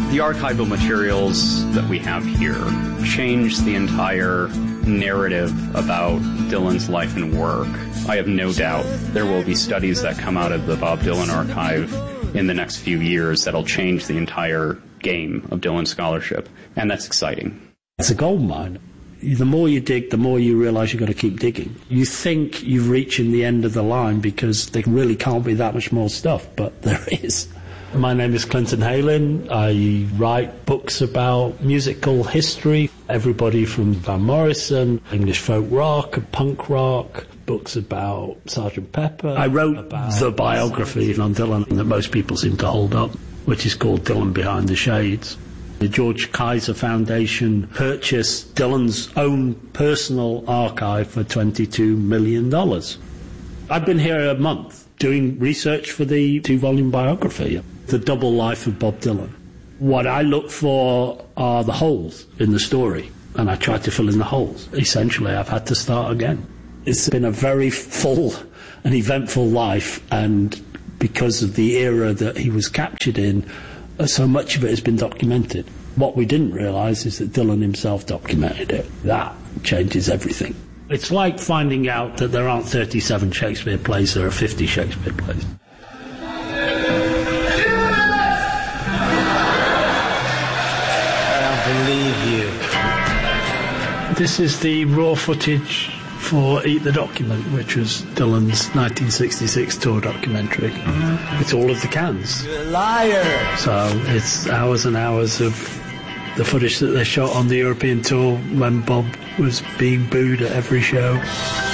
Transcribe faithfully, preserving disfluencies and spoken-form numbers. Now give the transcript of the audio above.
The archival materials that we have here change the entire narrative about Dylan's life and work. I have no doubt there will be studies that come out of the Bob Dylan archive in the next few years that'll change the entire game of Dylan scholarship, and that's exciting. It's a gold mine. The more you dig, the more you realize you've got to keep digging. You think you're reaching the end of the line because there really can't be that much more stuff, but there is. My name is Clinton Heylin. I write books about musical history, everybody from Van Morrison, English folk rock, punk rock, books about Sergeant Pepper. I wrote about the biography on Dylan that most people seem to hold up, which is called Dylan Behind the Shades. The George Kaiser Foundation purchased Dylan's own personal archive for twenty-two million dollars. I've been here a month doing research for the two-volume biography, The Double Life of Bob Dylan. What I look for are the holes in the story, and I try to fill in the holes. Essentially, I've had to start again. It's been a very full and eventful life, and because of the era that he was captured in, so much of it has been documented. What we didn't realise is that Dylan himself documented it. That changes everything. It's like finding out that there aren't thirty-seven Shakespeare plays, there are fifty Shakespeare plays. I don't believe you. This is the raw footage for Eat the Document, which was Dylan's nineteen sixty-six tour documentary. Mm-hmm. It's all of the cans. You're a liar! So it's hours and hours of the footage that they shot on the European tour when Bob was being booed at every show.